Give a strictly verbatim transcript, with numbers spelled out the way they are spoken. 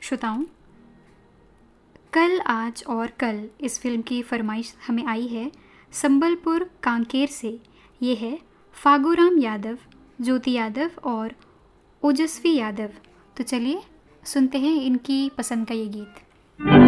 श्रोताओं, कल आज और कल इस फिल्म की फरमाइश हमें आई है संबलपुर कांकेर से। ये है फागूराम यादव, ज्योति यादव और ओजस्वी यादव। तो चलिए सुनते हैं इनकी पसंद का ये गीत।